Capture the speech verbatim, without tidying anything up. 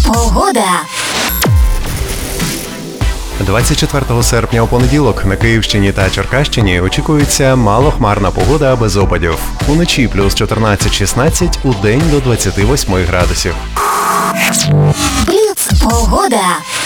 Погода. двадцять четвертого серпня у понеділок на Київщині та Черкащині очікується малохмарна погода без опадів. Уночі плюс чотирнадцять-шістнадцять, у день до двадцяти восьми градусів. Бліц. Погода.